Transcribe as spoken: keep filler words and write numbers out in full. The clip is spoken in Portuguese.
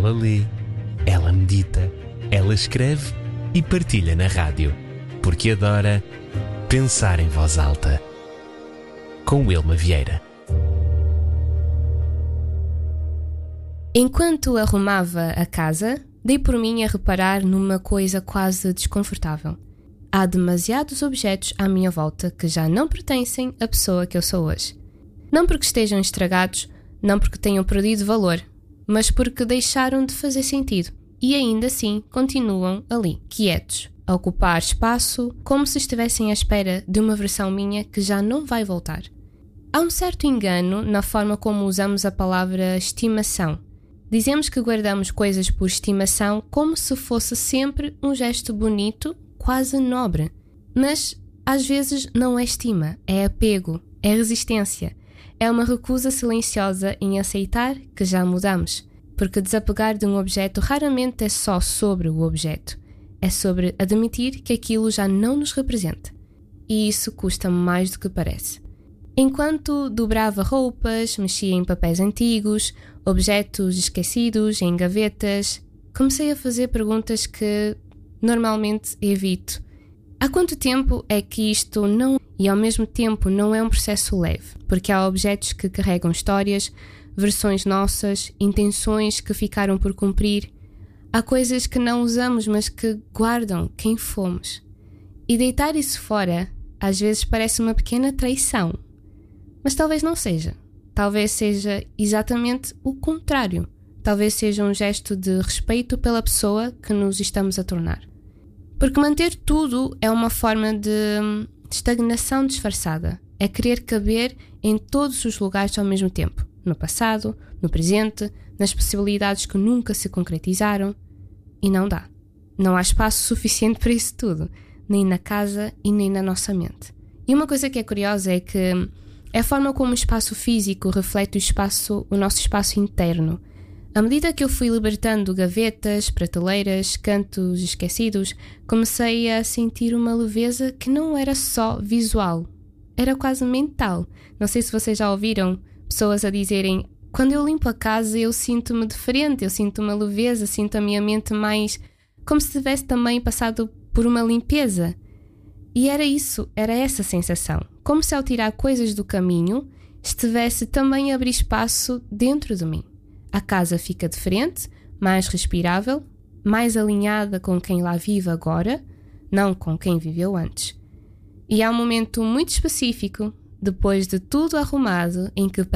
Ela lê, ela medita, ela escreve e partilha na rádio, porque adora pensar em voz alta. Com Wilma Vieira. Enquanto arrumava a casa, dei por mim a reparar numa coisa quase desconfortável. Há demasiados objetos à minha volta que já não pertencem à pessoa que eu sou hoje. Não porque estejam estragados, não porque tenham perdido valor, mas porque deixaram de fazer sentido e ainda assim continuam ali, quietos, a ocupar espaço como se estivessem à espera de uma versão minha que já não vai voltar. Há um certo engano na forma como usamos a palavra estimação. Dizemos que guardamos coisas por estimação como se fosse sempre um gesto bonito, quase nobre. Mas, às vezes, não é estima, é apego, é resistência. É uma recusa silenciosa em aceitar que já mudamos. Porque desapegar de um objeto raramente é só sobre o objeto. É sobre admitir que aquilo já não nos representa. E isso custa mais do que parece. Enquanto dobrava roupas, mexia em papéis antigos, objetos esquecidos, em gavetas, comecei a fazer perguntas que normalmente evito. Há quanto tempo é que isto não... E ao mesmo tempo não é um processo leve, porque há objetos que carregam histórias, versões nossas, intenções que ficaram por cumprir. Há coisas que não usamos, mas que guardam quem fomos. E deitar isso fora, às vezes parece uma pequena traição. Mas talvez não seja. Talvez seja exatamente o contrário. Talvez seja um gesto de respeito pela pessoa que nos estamos a tornar. Porque manter tudo é uma forma de estagnação disfarçada. É querer caber em todos os lugares ao mesmo tempo. No passado, no presente, nas possibilidades que nunca se concretizaram. E não dá. Não há espaço suficiente para isso tudo. Nem na casa e nem na nossa mente. E uma coisa que é curiosa é que é a forma como o espaço físico reflete o, espaço, o nosso espaço interno. À medida que eu fui libertando gavetas, prateleiras, cantos esquecidos, comecei a sentir uma leveza que não era só visual, era quase mental. Não sei se vocês já ouviram pessoas a dizerem: quando eu limpo a casa eu sinto-me diferente, eu sinto uma leveza, sinto a minha mente mais como se tivesse também passado por uma limpeza. E era isso, era essa sensação. Como se ao tirar coisas do caminho, estivesse também a abrir espaço dentro de mim. A casa fica diferente, mais respirável, mais alinhada com quem lá vive agora, não com quem viveu antes. E há um momento muito específico, depois de tudo arrumado, em que